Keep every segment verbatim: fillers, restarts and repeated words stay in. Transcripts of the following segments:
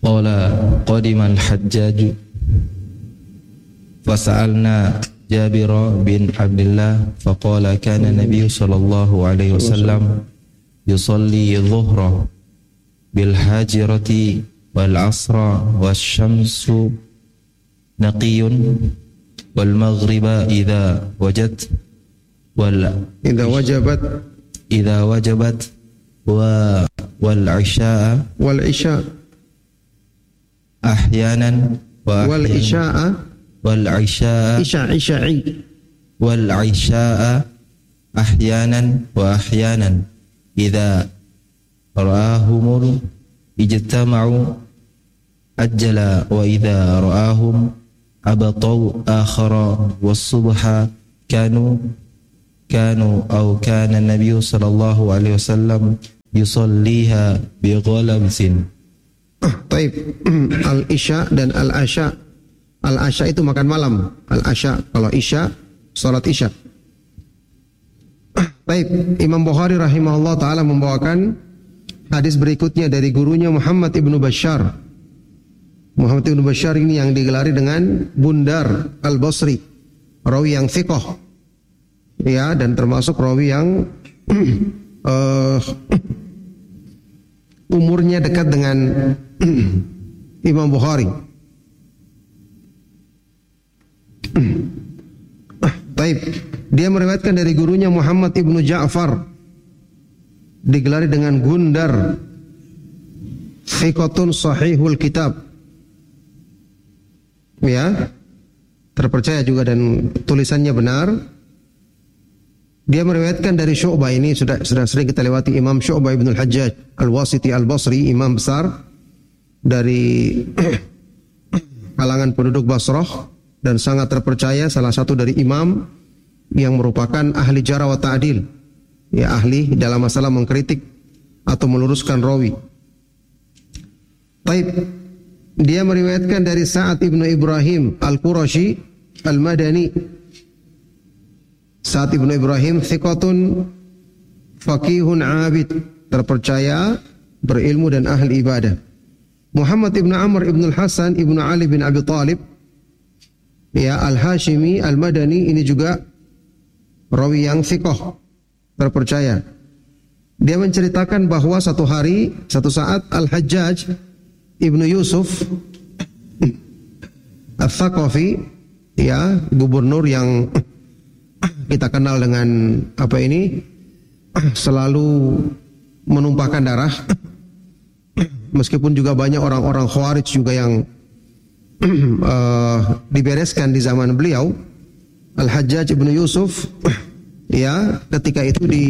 qala qadimal hajjaj fasa'alna Jabir bin Abdullah faqala kana Nabi sallallahu alaihi wasallam yusalli dhuhra bil hajirati wal asra wasyamsu naqiyun wal maghriba idza wajad wal idza wajabat idza wajabat wa wal isha wal isha ahyanan wa wal isha wal isha isha isha'i wal isha ahyanan wa ahyanan idza ra'ahum ijtama'u ajjala wa idza ra'ahum abataw akhara was subha kanu kanu aw kana an-nabiy sallallahu alaihi wasallam yusalliha bi ghalamsin. Taib. Al-isya dan al-asya. Al-asya itu makan malam. Al-asya, kalau isya, salat isya. Baik, Imam Bukhari rahimahullah ta'ala membawakan hadis berikutnya dari gurunya Muhammad ibnu Bashar. Muhammad ibnu Bashar ini yang digelari dengan Bundar al-Basri, rawi yang thiqah, ya, dan termasuk rawi yang uh, umurnya dekat dengan Imam Bukhari. Baik, dia meriwayatkan dari gurunya Muhammad ibnu Ja'far, digelari dengan Gundar, thiqatun sahihul kitab, ya, terpercaya juga dan tulisannya benar. Dia meriwayatkan dari Syu'bah, ini sudah sudah sering kita lewati, Imam Syu'bah ibn al-Hajjaj al-Wasiti al-Basri, imam besar dari kalangan penduduk Basrah dan sangat terpercaya, salah satu dari imam yang merupakan ahli jarh wa ta'dil, ya, ahli dalam masalah mengkritik atau meluruskan rawi. Baik, dia meriwayatkan dari Sa'ad ibnu Ibrahim al-Qurashi al-Madani. Sa'ad ibnu Ibrahim thiqatun faqihun abid, terpercaya, berilmu dan ahli ibadah. Muhammad ibnu Amr ibnu al-Hasan ibnu Ali bin Abi Talib, ya, al-Hashimi al-Madani, ini juga rawi yang thiqah, terpercaya. Dia menceritakan bahwa satu hari, satu saat Al-Hajjaj ibnu Yusuf Al-Thaqafi, ya, gubernur yang kita kenal dengan apa ini, selalu menumpahkan darah, meskipun juga banyak orang-orang Khawarij juga yang uh, dibereskan di zaman beliau. Al-Hajjaj ibnu Yusuf, ya, ketika itu di,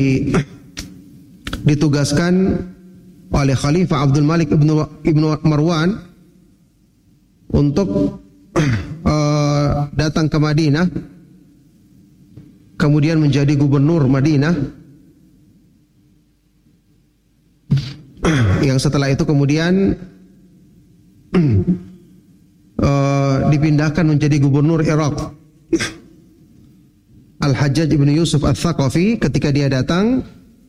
ditugaskan oleh Khalifah Abdul Malik ibnu, ibnu Marwan untuk uh, datang ke Madinah, kemudian menjadi gubernur Madinah, yang setelah itu kemudian uh, dipindahkan menjadi gubernur Irak. Al-Hajjaj ibn Yusuf Al-Thaqafi, ketika dia datang,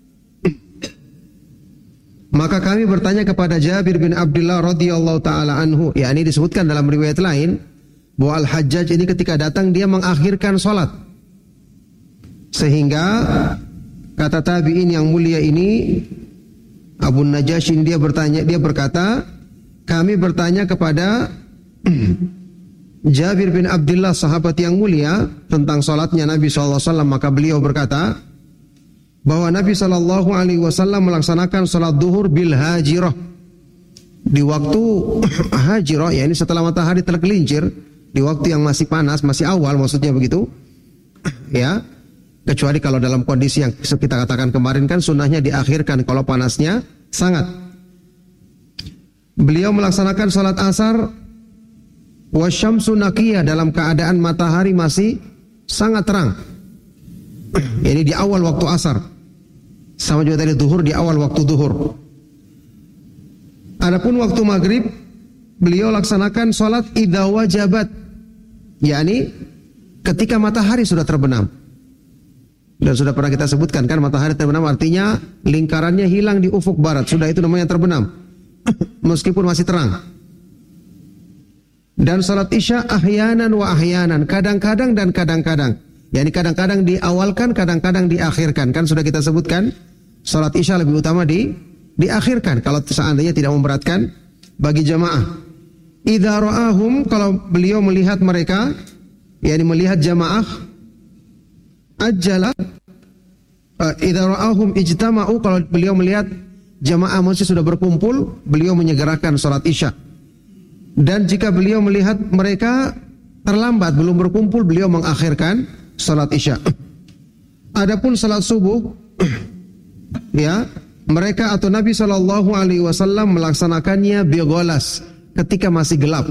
maka kami bertanya kepada Jabir bin Abdullah radhiyallahu taala anhu, ya, ini disebutkan dalam riwayat lain bahwa Al-Hajjaj ini ketika datang dia mengakhirkan salat, sehingga kata tabi'in yang mulia ini, Abu Najashin, dia bertanya, dia berkata, kami bertanya kepada Jabir bin Abdullah, sahabat yang mulia, tentang salatnya Nabi sallallahu alaihi wasallam, maka beliau berkata bahwa Nabi sallallahu alaihi wasallam melaksanakan salat duhur bil hajirah, di waktu hajirah, ya, ini setelah matahari tergelincir, di waktu yang masih panas, masih awal maksudnya begitu, ya, kecuali kalau dalam kondisi yang kita katakan kemarin kan sunnahnya diakhirkan kalau panasnya sangat. Beliau melaksanakan salat asar wasyamsu naqiyah, dalam keadaan matahari masih sangat terang. Ini di awal waktu asar. Sama juga tadi duhur, di awal waktu duhur. Adapun waktu maghrib, beliau laksanakan salat idza wajabat, yakni ketika matahari sudah terbenam. Dan sudah pernah kita sebutkan kan, matahari terbenam artinya lingkarannya hilang di ufuk barat, sudah itu namanya terbenam. Meskipun masih terang. Dan salat isya ahyanan wa ahyanan, kadang-kadang dan kadang-kadang. Yani kadang-kadang diawalkan, kadang-kadang diakhirkan. Kan sudah kita sebutkan, salat isya lebih utama di diakhirkan kalau seandainya tidak memberatkan bagi jamaah. Idza ra'ahum, kalau beliau melihat mereka, yani melihat jamaah, ajjala. Uh, idza ra'ahum ijtama'u, kalau beliau melihat jamaah masih sudah berkumpul, beliau menyegerakan salat isya. Dan jika beliau melihat mereka terlambat, belum berkumpul, beliau mengakhirkan salat isya. Adapun salat subuh, ya, mereka atau Nabi Shallallahu Alaihi Wasallam melaksanakannya bigholas, ketika masih gelap.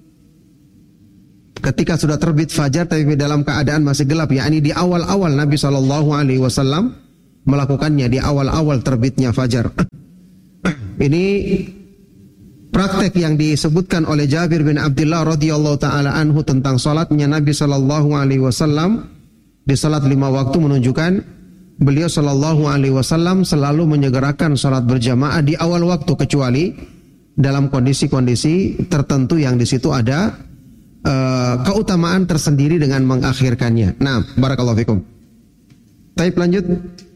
Ketika sudah terbit fajar tapi dalam keadaan masih gelap, yakni di awal-awal Nabi Shallallahu Alaihi Wasallam melakukannya, di awal-awal terbitnya fajar. Ini praktek yang disebutkan oleh Jabir bin Abdullah radhiyallahu taala anhu tentang salatnya Nabi sallallahu alaihi wasallam di salat lima waktu, menunjukkan beliau sallallahu alaihi wasallam selalu menyegerakan salat berjamaah di awal waktu, kecuali dalam kondisi-kondisi tertentu yang di situ ada uh, keutamaan tersendiri dengan mengakhirkannya. Nah, barakallahu fikum. Baik, lanjut.